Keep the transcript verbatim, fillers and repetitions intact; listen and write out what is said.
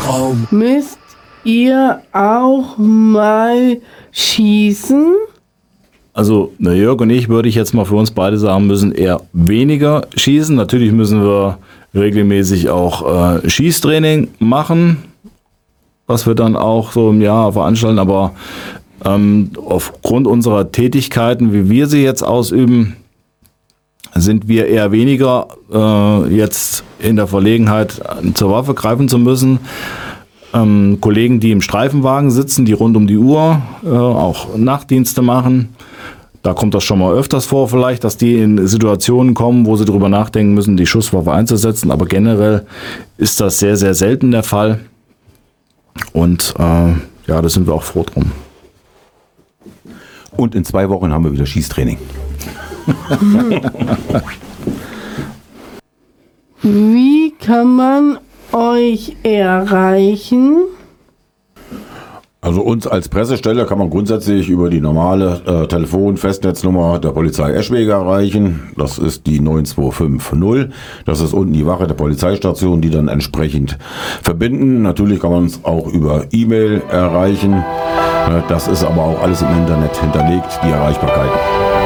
Luftraum. Müsst ihr auch mal schießen? Also, na, Jörg und ich, würde ich jetzt mal für uns beide sagen, müssen eher weniger schießen. Natürlich müssen wir regelmäßig auch äh, Schießtraining machen, was wir dann auch so im Jahr veranstalten. Aber ähm, aufgrund unserer Tätigkeiten, wie wir sie jetzt ausüben, sind wir eher weniger äh, jetzt in der Verlegenheit, zur Waffe greifen zu müssen. Ähm, Kollegen, die im Streifenwagen sitzen, die rund um die Uhr äh, auch Nachtdienste machen, da kommt das schon mal öfters vor vielleicht, dass die in Situationen kommen, wo sie darüber nachdenken müssen, die Schusswaffe einzusetzen. Aber generell ist das sehr, sehr selten der Fall. Und äh, ja, da sind wir auch froh drum. Und in zwei Wochen haben wir wieder Schießtraining. Wie kann man euch erreichen? Also uns als Pressestelle kann man grundsätzlich über die normale äh, Telefon-Festnetznummer der Polizei Eschwege erreichen. Das ist die neun zwei fünf null. Das ist unten die Wache der Polizeistation, die dann entsprechend verbinden. Natürlich kann man uns auch über E-Mail erreichen. Das ist aber auch alles im Internet hinterlegt, die Erreichbarkeiten.